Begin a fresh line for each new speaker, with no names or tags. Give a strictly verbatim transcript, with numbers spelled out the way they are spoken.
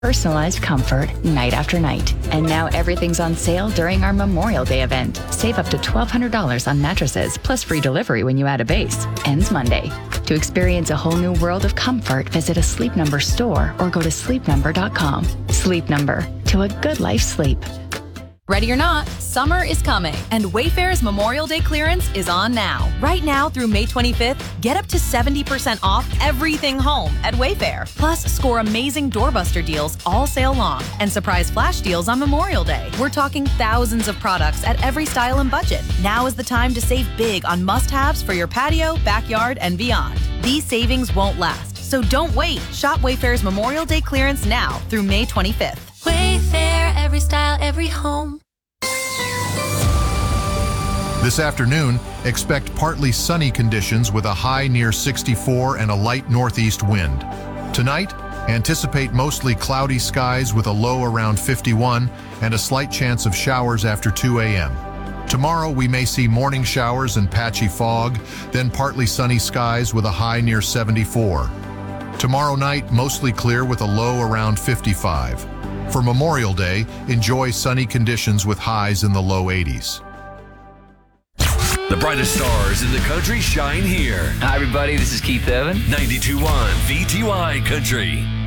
Personalized comfort night after night. And now everything's on sale during our Memorial Day event. Save up to twelve hundred dollars on mattresses, plus free delivery when you add a base. Ends Monday. To experience a whole new world of comfort, visit a Sleep Number store or go to sleep number dot com. Sleep Number. To a good life sleep.
Ready or not, summer is coming, and Wayfair's Memorial Day clearance is on now. Right now through May twenty-fifth, get up to seventy percent off everything home at Wayfair. Plus, score amazing doorbuster deals all sale long and surprise flash deals on Memorial Day. We're talking thousands of products at every style and budget. Now is the time to save big on must-haves for your patio, backyard, and beyond. These savings won't last, so don't wait. Shop Wayfair's Memorial Day clearance now through May twenty-fifth.
Wayfair, every style, every home.
This afternoon, expect partly sunny conditions with a high near sixty-four and a light northeast wind. Tonight, anticipate mostly cloudy skies with a low around fifty-one and a slight chance of showers after two a m Tomorrow, we may see morning showers and patchy fog, then partly sunny skies with a high near seventy-four. Tomorrow night, mostly clear with a low around fifty-five. For Memorial Day, enjoy sunny conditions with highs in the low eighties.
The brightest stars in the country shine here.
Hi, everybody. This is Keith Urban.
ninety-two point one V T Y Country.